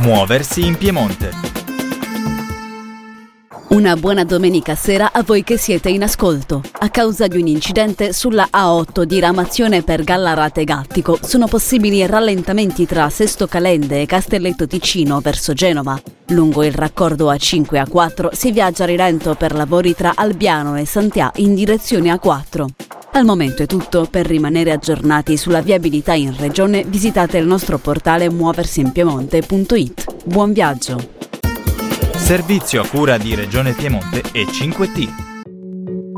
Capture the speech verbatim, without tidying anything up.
Muoversi in Piemonte. Una buona domenica sera a voi che siete in ascolto. A causa di un incidente sulla A otto diramazione per Gallarate Gattico sono possibili rallentamenti tra Sesto Calende e Castelletto Ticino verso Genova. Lungo il raccordo A cinque e A quattro si viaggia a rilento per lavori tra Albiano e Sant'A in direzione A quattro. Al momento è tutto. Per rimanere aggiornati sulla viabilità in regione visitate il nostro portale muoversinpiemonte punto it. Buon viaggio! Servizio a cura di Regione Piemonte e cinque T.